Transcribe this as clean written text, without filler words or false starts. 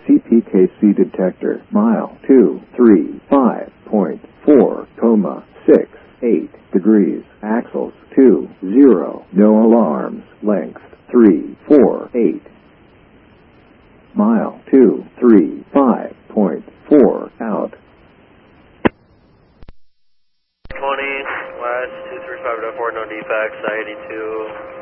CPKC detector, mile 235.4, 68 degrees, axles 20, no alarms, length 348. Mile 235.4, out. 20, west 235.4, no defects, I-82.